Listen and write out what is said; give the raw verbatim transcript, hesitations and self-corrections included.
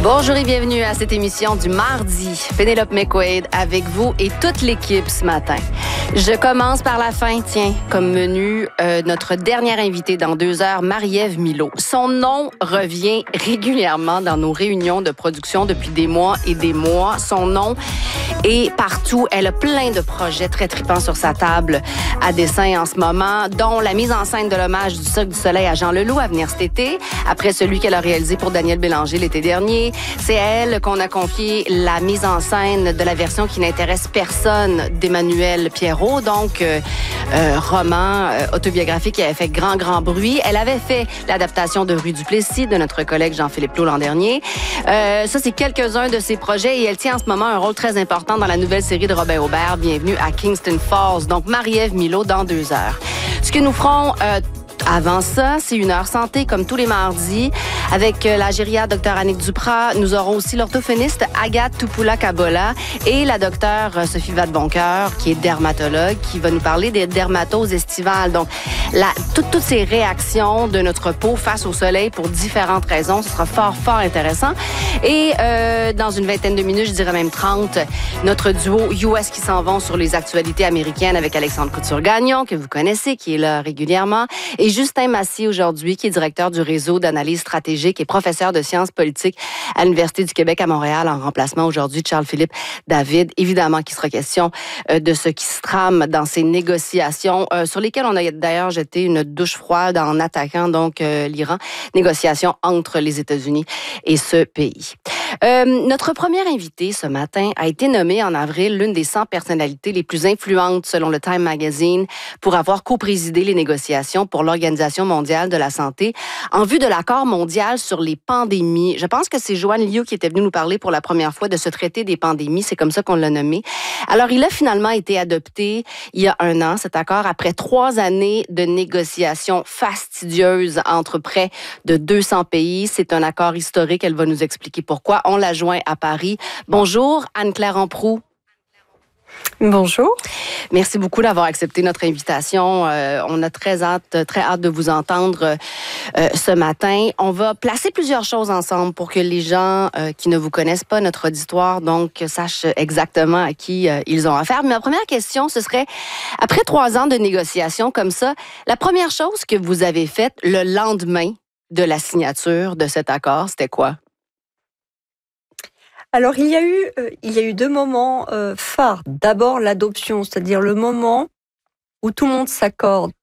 Bonjour et bienvenue à cette émission du mardi. Pénélope McQuaid avec vous et toute l'équipe ce matin. Je commence par la fin, tiens, comme menu, euh, notre dernière invitée dans deux heures, Marie-Ève Milot. Son nom revient régulièrement dans nos réunions de production depuis des mois et des mois. Son nom est partout. Elle a plein de projets très tripants sur sa table à dessin en ce moment, dont la mise en scène de l'hommage du Cirque du Soleil à Jean Leloup à venir cet été, après celui qu'elle a réalisé pour Daniel Bélanger l'été dernier. C'est à elle qu'on a confié la mise en scène de la version qui n'intéresse personne d'Emmanuel Pierrot, donc euh, euh, roman euh, autobiographique qui avait fait grand, grand bruit. Elle avait fait l'adaptation de Rue du Plessis de notre collègue Jean-Philippe Laud l'an dernier. Euh, ça, c'est quelques-uns de ses projets et elle tient en ce moment un rôle très important dans la nouvelle série de Robin Aubert, Bienvenue à Kingston Falls. Donc, Marie-Ève Milot dans deux heures. Ce que nous ferons... Euh, Avant ça, c'est une heure santé, comme tous les mardis, avec la gériatre Dr Annick Duprat. Nous aurons aussi l'orthophoniste Agathe Tupula-Kabola et la docteure Sophie Vadeboncoeur, qui est dermatologue, qui va nous parler des dermatoses estivales. Donc, la, tout, toutes ces réactions de notre peau face au soleil pour différentes raisons, ce sera fort, fort intéressant. Et euh, dans une vingtaine de minutes, je dirais même trente, notre duo U S qui s'en vont sur les actualités américaines avec Alexandre Couture-Gagnon, que vous connaissez, qui est là régulièrement, et Justin Massy aujourd'hui, qui est directeur du réseau d'analyse stratégique et professeur de sciences politiques à l'Université du Québec à Montréal, en remplacement aujourd'hui de Charles-Philippe David. Évidemment qu'il sera question euh, de ce qui se trame dans ces négociations, euh, sur lesquelles on a d'ailleurs jeté une douche froide en attaquant donc euh, l'Iran. Négociations entre les États-Unis et ce pays. Euh, notre première invitée ce matin a été nommée en avril l'une des cent personnalités les plus influentes selon le Time Magazine pour avoir co-présidé les négociations pour l'Organisation mondiale de la santé en vue de l'accord mondial sur les pandémies. Je pense que c'est Joanne Liu qui était venue nous parler pour la première fois de ce traité des pandémies. C'est comme ça qu'on l'a nommé. Alors, il a finalement été adopté il y a un an, cet accord, après trois années de négociations fastidieuses entre près de deux cents pays. C'est un accord historique. Elle va nous expliquer pourquoi. On l'a joint à Paris. Bonjour, Anne-Claire Amproux. Bonjour. Merci beaucoup d'avoir accepté notre invitation. Euh, on a très hâte, très hâte de vous entendre euh, ce matin. On va placer plusieurs choses ensemble pour que les gens euh, qui ne vous connaissent pas, notre auditoire, donc, sachent exactement à qui euh, ils ont affaire. Mais ma première question, ce serait, après trois ans de négociations comme ça, la première chose que vous avez faite le lendemain de la signature de cet accord, c'était quoi? Alors, il y a eu, euh, il y a eu deux moments euh, phares. D'abord, l'adoption, c'est-à-dire le moment où tout le monde s'accorde